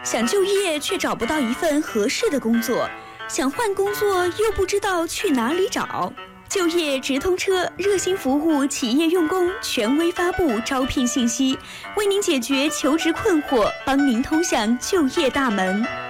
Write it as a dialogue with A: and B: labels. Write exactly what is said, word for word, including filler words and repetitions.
A: 想就业却找不到一份合适的工作，想换工作又不知道去哪里找。就业直通车热心服务企业用工，权威发布招聘信息，为您解决求职困惑，帮您通向就业大门。